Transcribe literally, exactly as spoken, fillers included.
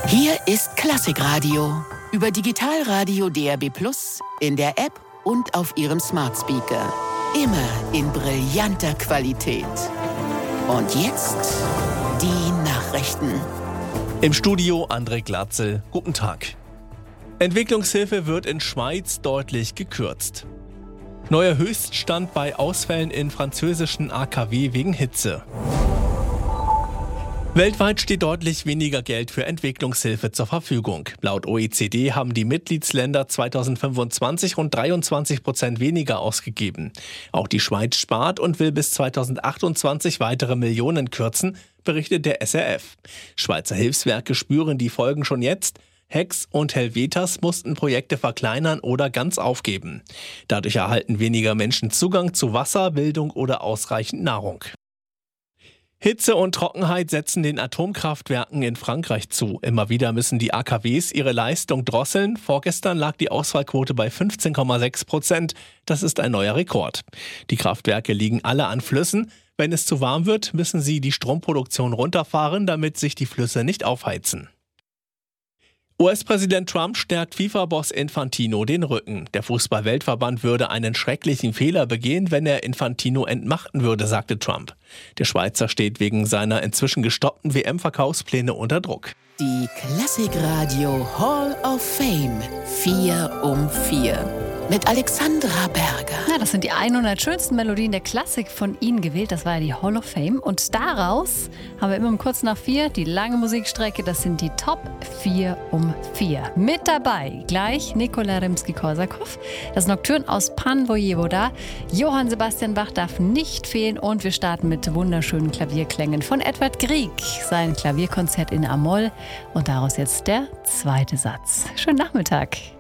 Hier ist Klassikradio über Digitalradio D A B plus, in der App und auf Ihrem Smart Speaker. Immer in brillanter Qualität. Und jetzt die Nachrichten. Im Studio André Glatzel. Guten Tag. Entwicklungshilfe wird in Schweiz deutlich gekürzt. Neuer Höchststand bei Ausfällen in französischen A K W wegen Hitze. Weltweit steht deutlich weniger Geld für Entwicklungshilfe zur Verfügung. Laut O E C D haben die Mitgliedsländer zweitausendfünfundzwanzig rund dreiundzwanzig Prozent weniger ausgegeben. Auch die Schweiz spart und will bis zweitausendachtundzwanzig weitere Millionen kürzen, berichtet der S R F. Schweizer Hilfswerke spüren die Folgen schon jetzt. Hex und Helvetas mussten Projekte verkleinern oder ganz aufgeben. Dadurch erhalten weniger Menschen Zugang zu Wasser, Bildung oder ausreichend Nahrung. Hitze und Trockenheit setzen den Atomkraftwerken in Frankreich zu. Immer wieder müssen die A K Ws ihre Leistung drosseln. Vorgestern lag die Ausfallquote bei fünfzehn Komma sechs Prozent. Das ist ein neuer Rekord. Die Kraftwerke liegen alle an Flüssen. Wenn es zu warm wird, müssen sie die Stromproduktion runterfahren, damit sich die Flüsse nicht aufheizen. U S-Präsident Trump stärkt FIFA-Boss Infantino den Rücken. Der Fußball-Weltverband würde einen schrecklichen Fehler begehen, wenn er Infantino entmachten würde, sagte Trump. Der Schweizer steht wegen seiner inzwischen gestoppten W M-Verkaufspläne unter Druck. Die Klassikradio Hall of Fame vier um vier mit Alexandra Berger. Ja, das sind die hundert schönsten Melodien der Klassik von Ihnen gewählt. Das war ja die Hall of Fame. Und daraus haben wir immer um kurz nach vier die lange Musikstrecke. Das sind die Top vier um vier. Mit dabei gleich Nikola Rimsky-Korsakow, das Nocturne aus Pan Vojevoda. Johann Sebastian Bach darf nicht fehlen. Und wir starten mit wunderschönen Klavierklängen von Edvard Grieg. Sein Klavierkonzert in A-Moll. Und daraus jetzt der zweite Satz. Schönen Nachmittag.